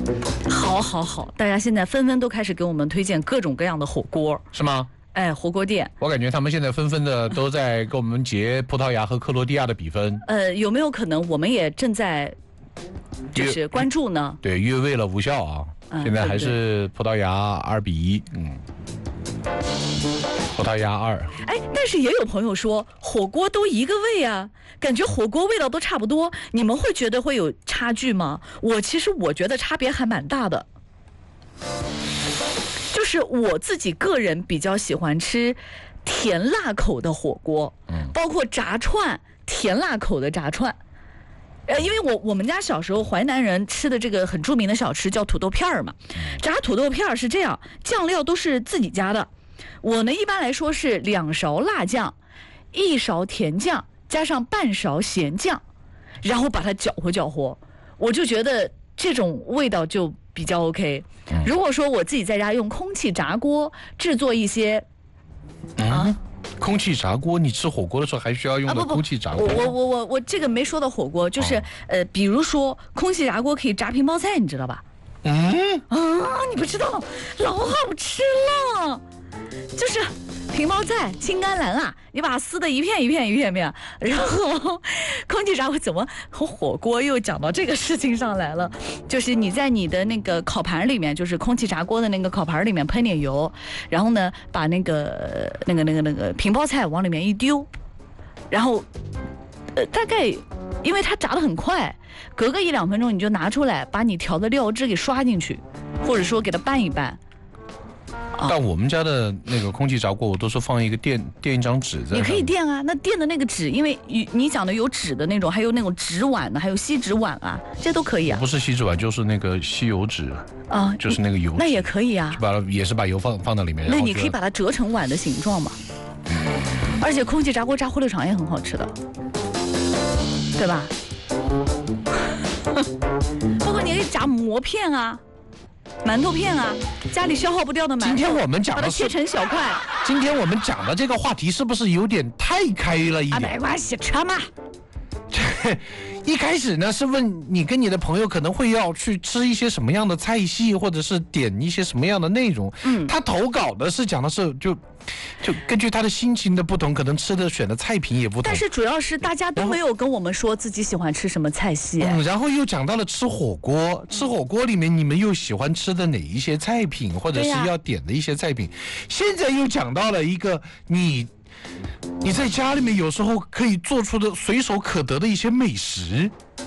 好，大家现在纷纷都开始给我们推荐各种各样的火锅， 是吗？ 哎，火锅店， 我感觉他们现在纷纷的都在跟我们截葡萄牙和克罗地亚的比分。 有没有可能我们也正在就是关注呢？ 对，越位了无效啊，现在还是葡萄牙2-1，葡萄牙2。 哎，但是也有朋友说火锅都一个味啊，感觉火锅味道都差不多，你们会觉得会有差距吗？其实我觉得差别还蛮大的。就是我自己个人比较喜欢吃甜辣口的火锅，包括炸串，甜辣口的炸串。因为我们家小时候淮南人吃的这个很著名的小吃叫土豆片儿嘛，炸土豆片儿是这样，酱料都是自己家的。我呢一般来说是2勺辣酱，1勺甜酱，加上半勺咸酱，然后把它搅和，我就觉得这种味道就比较 OK。如果说我自己在家用空气炸锅制作一些空气炸锅，你吃火锅的时候还需要用到空气炸锅？ 我这个没说到火锅，就是比如说空气炸锅可以炸平包菜，你知道吧？你不知道，老好吃了，就是平包菜、青甘蓝啊，你把它撕的一片，然后空气炸锅怎么火锅又讲到这个事情上来了？就是你在你的那个烤盘里面，就是空气炸锅的那个烤盘里面喷点油，然后呢把那个平包菜往里面一丢，然后大概因为它炸得很快，隔个1-2分钟你就拿出来，把你调的料汁给刷进去，或者说给它拌一拌。 但我们家的那个空气炸锅，我都是放一个垫一张纸在。 你可以垫啊，那垫的那个纸，因为你讲的有纸的那种，还有那种纸碗的，还有锡纸碗啊，这都可以啊。 不是锡纸碗，就是那个吸油纸啊，就是那个油纸。 那也可以啊， 也是把油放到里面。 那你可以把它折成碗的形状嘛。而且空气炸锅炸火腿肠也很好吃的，对吧？包括你可以炸馍片啊。馒头片啊，家里消耗不掉的馒头， 今天我们讲的把它切成小块。 今天我们讲的这个话题是不是有点太开了一点？ 没关系，吃嘛。 一开始呢是问你跟你的朋友可能会要去吃一些什么样的菜系，或者是点一些什么样的内容。他投稿的是讲的是就根据他的心情的不同，可能选的菜品也不同。 但是主要是大家都没有跟我们说自己喜欢吃什么菜系。 然后又讲到了吃火锅，吃火锅里面你们又喜欢吃的哪一些菜品，或者是要点的一些菜品。现在又讲到了一个你在家里面有时候可以做出的随手可得的一些美食。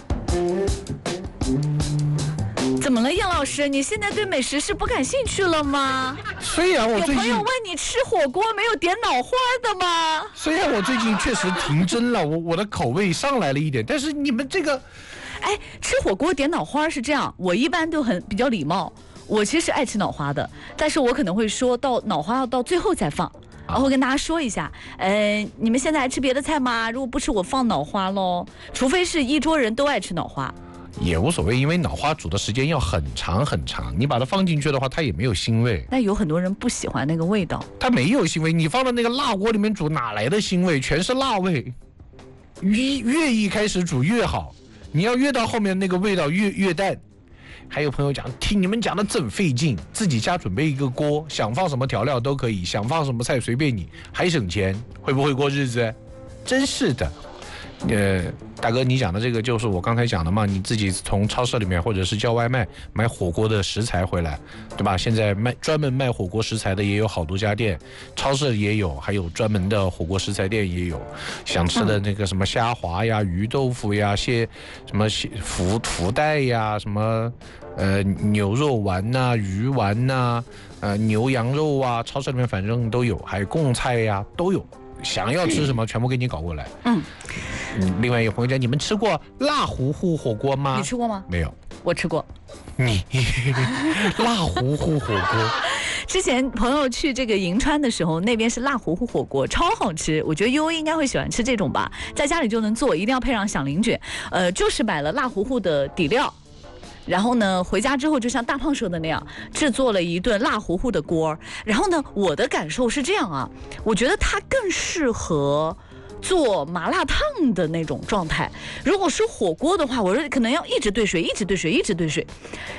怎么了，杨老师？你现在对美食是不感兴趣了吗？ 虽然我最近有朋友问你吃火锅没有点脑花的吗？ 虽然我最近确实停真了，我的口味上来了一点，但是你们这个， 吃火锅点脑花是这样，我一般都比较礼貌，我其实爱吃脑花的，但是我可能会说到脑花要到最后再放。我会跟大家说一下，你们现在还吃别的菜吗？如果不吃，我放脑花咯，除非是一桌人都爱吃脑花。 也无所谓，因为脑花煮的时间要很长很长，你把它放进去的话，它也没有腥味。 但有很多人不喜欢那个味道， 它没有腥味，你放到那个辣锅里面煮，哪来的腥味？全是辣味。越一开始煮越好，你要越到后面那个味道越淡。还有朋友讲，听你们讲的真费劲，自己家准备一个锅，想放什么调料都可以，想放什么菜随便你，还省钱，会不会过日子？真是的。大哥，你讲的这个就是我刚才讲的嘛，你自己从超市里面或者是叫外卖买火锅的食材回来，对吧？现在专门卖火锅食材的也有好多家店，超市也有，还有专门的火锅食材店也有。想吃的那个什么虾滑呀、鱼豆腐呀、什么福袋呀、什么牛肉丸呐、鱼丸呐、牛羊肉啊，超市里面反正都有，还有贡菜呀都有。想要吃什么全部给你搞过来。另外有朋友讲，你们吃过辣糊糊火锅吗？ 你吃过吗？ 没有， 我吃过。 你辣糊糊火锅， 之前朋友去这个银川的时候，那边是辣糊糊火锅，超好吃。我觉得悠悠应该会喜欢吃这种吧，在家里就能做，一定要配上响铃卷。就是买了辣糊糊的底料。然后呢，回家之后就像大胖说的那样，制作了一顿辣糊糊的锅。然后呢，我的感受是这样啊，我觉得它更适合做麻辣烫的那种状态。如果是火锅的话，我说可能要一直兑水，一直兑水，一直兑水。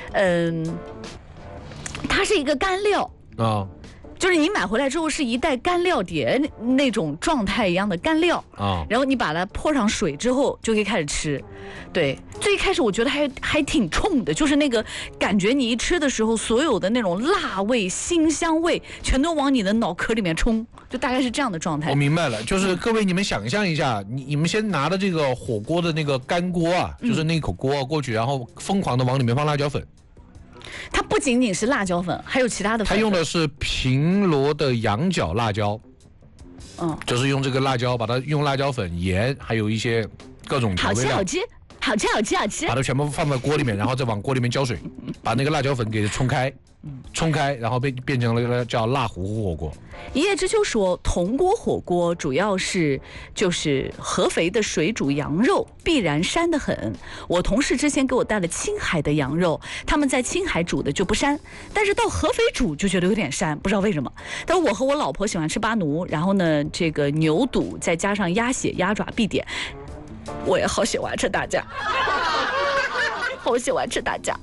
它是一个干料啊。就是你买回来之后是一袋干料碟那种状态一样的干料啊，然后你把它泼上水之后就可以开始吃。对，最开始我觉得还挺冲的，就是那个感觉你一吃的时候，所有的那种辣味、辛香味全都往你的脑壳里面冲，就大概是这样的状态。 我明白了，就是各位你们想象一下，你们先拿的这个火锅的那个干锅啊，就是那口锅过去，然后疯狂的往里面放辣椒粉。 它不仅仅是辣椒粉，还有其他的粉。 它用的是平罗的羊角辣椒，就是用这个辣椒，把它用辣椒粉、盐，还有一些各种调味料， 好吃， 把它全部放在锅里面，然后再往锅里面浇水，把那个辣椒粉给冲开，然后变成了一个叫辣糊糊火锅。 一叶知秋说，铜锅火锅主要是就是合肥的水煮羊肉必然膻得很。我同事之前给我带了青海的羊肉，他们在青海煮的就不膻，但是到合肥煮就觉得有点膻，不知道为什么。但我和我老婆喜欢吃巴奴，然后呢，这个牛肚再加上鸭血、鸭爪必点。我也好喜欢吃大家，好喜欢吃大家。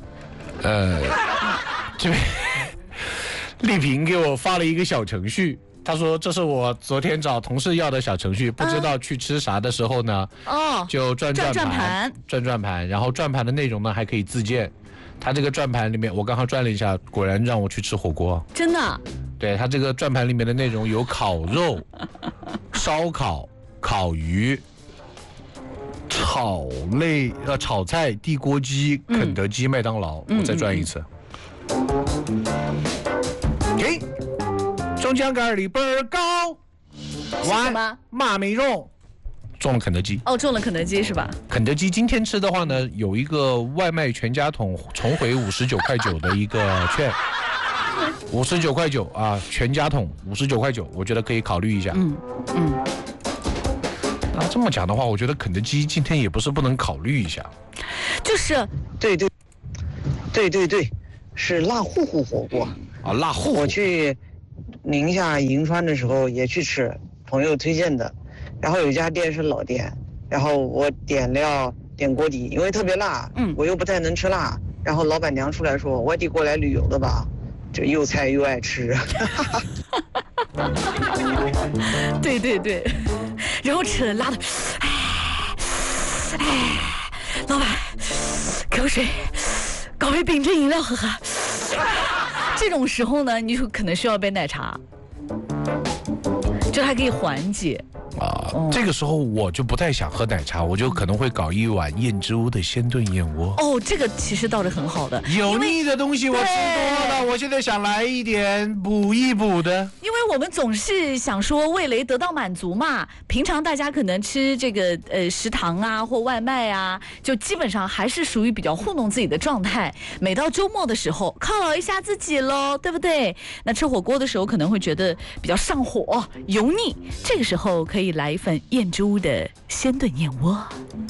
这边丽萍给我发了一个小程序，她说这是我昨天找同事要的小程序，不知道去吃啥的时候呢，就转盘，然后转盘的内容呢还可以自荐。它这个转盘里面，我刚刚转了一下，果然让我去吃火锅， 真的。 对，它这个转盘里面的内容有烤肉、烧烤、烤鱼、炒菜、地锅鸡、肯德基、麦当劳。我再转一次。给，中奖概率倍儿高。 完， 骂没中，中了肯德基。 中了肯德基是吧？ 肯德基今天吃的话呢，有一个外卖全家桶重回59.9的一个券，59.9啊，全家桶59.9，我觉得可以考虑一下。那这么讲的话，我觉得肯德基今天也不是不能考虑一下。 就是对，是辣糊糊火锅啊，辣糊糊。 我去宁夏银川的时候也去吃，朋友推荐的。然后有一家店是老店，然后我点料点锅底，因为特别辣，我又不太能吃辣。然后老板娘出来说：“外地过来旅游的吧，就又菜又爱吃。” 对，然后吃了辣的，老板，给我水，搞杯冰镇饮料喝喝。这种时候呢，你就可能需要杯奶茶，就它可以缓解。 这个时候我就不太想喝奶茶，我就可能会搞一碗燕之屋的鲜炖燕窝。 这个其实倒是很好的。 油腻的东西我吃多了，我现在想来一点补一补的。 因为我们总是想说味蕾得到满足嘛，平常大家可能吃这个食堂啊或外卖啊，就基本上还是属于比较糊弄自己的状态。每到周末的时候犒劳一下自己咯，对不对？那吃火锅的时候可能会觉得比较上火、油腻，这个时候可以来一份燕之屋的鲜炖燕窝。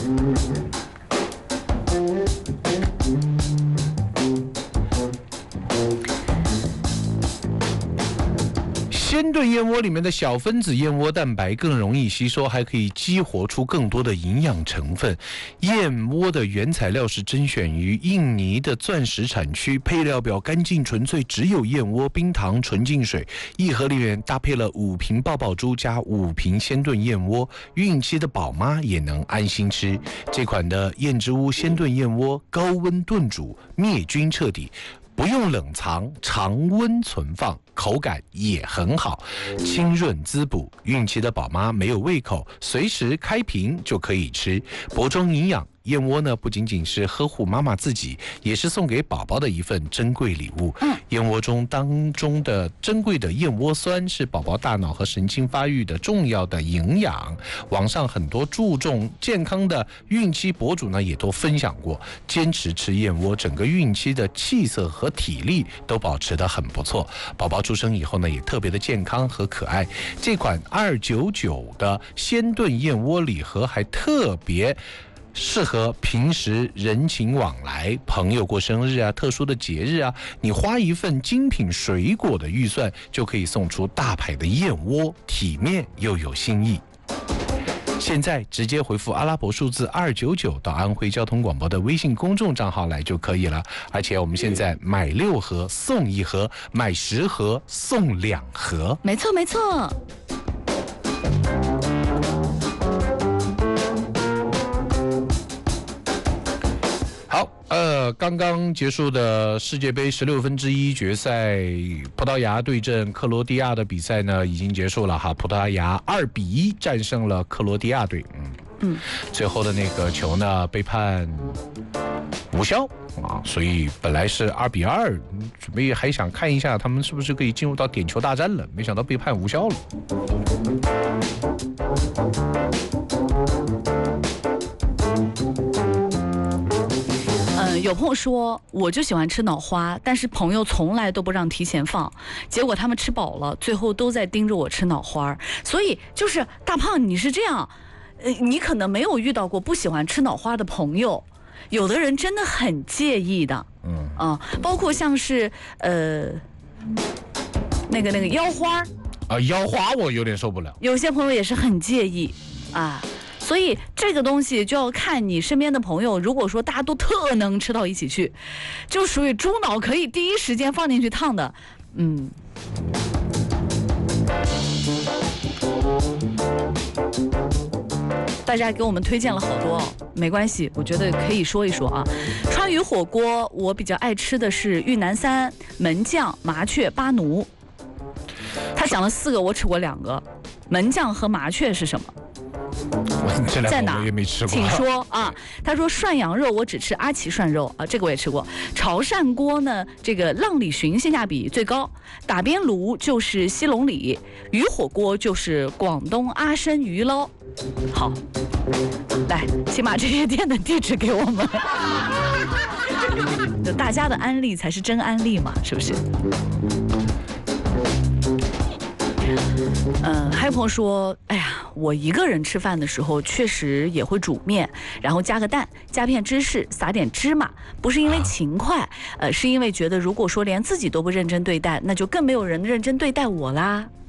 鲜炖燕窝里面的小分子燕窝蛋白更容易吸收，还可以激活出更多的营养成分。燕窝的原材料是甄选于印尼的钻石产区，配料表干净纯粹，只有燕窝、冰糖、纯净水。一盒里面搭配了5瓶爆爆珠加5瓶鲜炖燕窝，孕期的宝妈也能安心吃。这款的燕之屋鲜炖燕窝高温炖煮，灭菌彻底。不用冷藏，常温存放，口感也很好，清润滋补。孕期的宝妈没有胃口，随时开瓶就可以吃，补充营养。燕窝呢，不仅仅是呵护妈妈自己，也是送给宝宝的一份珍贵礼物。燕窝当中的珍贵的燕窝酸是宝宝大脑和神经发育的重要的营养。网上很多注重健康的孕期博主呢，也都分享过，坚持吃燕窝，整个孕期的气色和体力都保持得很不错。宝宝出生以后呢，也特别的健康和可爱。这款299的鲜炖燕窝礼盒还特别适合平时人情往来，朋友过生日啊，特殊的节日啊，你花一份精品水果的预算，就可以送出大牌的燕窝，体面又有新意。 现在直接回复阿拉伯数字299到安徽交通广播的微信公众账号来就可以了。而且我们现在买6盒送1盒，买10盒送2盒。 没错没错。 好，刚刚结束的世界杯16分之一决赛，葡萄牙对阵克罗地亚的比赛呢已经结束了哈，葡萄牙2-1战胜了克罗地亚队。最后的那个球呢被判无效啊，所以本来是2-2，准备还想看一下他们是不是可以进入到点球大战了，没想到被判无效了。 有朋友说我就喜欢吃脑花，但是朋友从来都不让提前放，结果他们吃饱了，最后都在盯着我吃脑花。所以就是大胖，你是这样，你可能没有遇到过不喜欢吃脑花的朋友，有的人真的很介意的。包括像是那个腰花啊，腰花我有点受不了， 有些朋友也是很介意啊。所以这个东西就要看你身边的朋友，如果说大家都特能吃到一起去，就属于猪脑可以第一时间放进去烫的。大家给我们推荐了好多没关系，我觉得可以说一说啊。川渝火锅我比较爱吃的是玉南三、门将、麻雀、巴奴。他讲了4个，我吃过2个。门将和麻雀是什么？在哪？ 我也没吃过。 请说啊。他说涮羊肉我只吃阿奇涮肉啊，这个我也吃过。潮汕锅呢，这个浪里寻性价比最高。打边炉就是西龙里，鱼火锅就是广东阿参鱼捞。好，来，请把这些店的地址给我们。大家的安利才是真安利嘛，是不是？还有朋友说，哎呀，我一个人吃饭的时候确实也会煮面，然后加个蛋，加片芝士，撒点芝麻，不是因为勤快，是因为觉得如果说连自己都不认真对待，那就更没有人认真对待我啦。